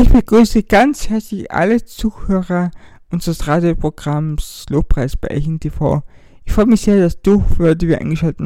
Ich begrüße ganz herzlich alle Zuhörer unseres Radioprogramms Lobpreis bei Eichen TV. Ich freue mich sehr, dass du für die wir eingeschaltet